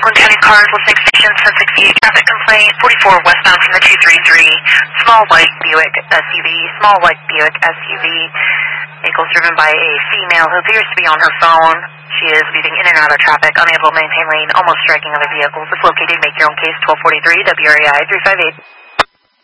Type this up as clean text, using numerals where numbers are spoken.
Oakland County Cars listening station 1068 traffic complaint 44 westbound from the 233. Small white Buick SUV. Small white Buick SUV. Vehicle's driven by a female who appears to be on her phone. She is weaving in and out of traffic, unable to maintain lane, almost striking other vehicles. If located, make your own case, 1243 WREI 358.